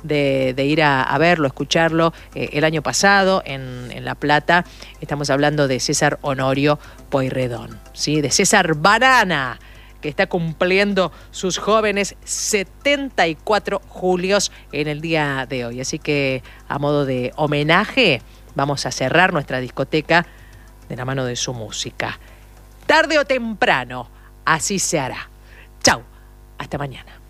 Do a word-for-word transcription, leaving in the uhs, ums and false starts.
de, de ir a, a verlo, escucharlo eh, el año pasado en, en La Plata. Estamos hablando de César Honorio Pueyrredón, ¿sí? De César Banana, que está cumpliendo sus jóvenes setenta y cuatro julios en el día de hoy. Así que, a modo de homenaje, vamos a cerrar nuestra discoteca de la mano de su música. Tarde o temprano, así se hará. Chau, hasta mañana.